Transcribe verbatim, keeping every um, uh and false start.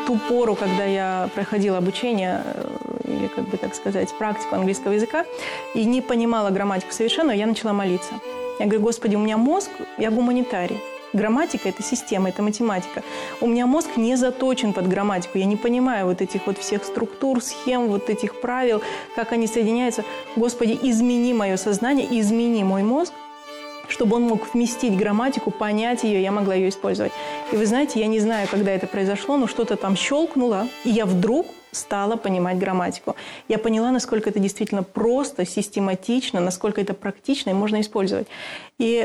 ту пору, когда я проходила обучение, или, как бы так сказать, практику английского языка, и не понимала грамматику совершенно, я начала молиться. Я говорю: Господи, у меня мозг, я гуманитарий. Грамматика – это система, это математика. У меня мозг не заточен под грамматику. Я не понимаю вот этих вот всех структур, схем, вот этих правил, как они соединяются. Господи, измени мое сознание, измени мой мозг, чтобы он мог вместить грамматику, понять ее, я могла ее использовать. И вы знаете, я не знаю, когда это произошло, но что-то там щелкнуло, и я вдруг стала понимать грамматику. Я поняла, насколько это действительно просто, систематично, насколько это практично и можно использовать. И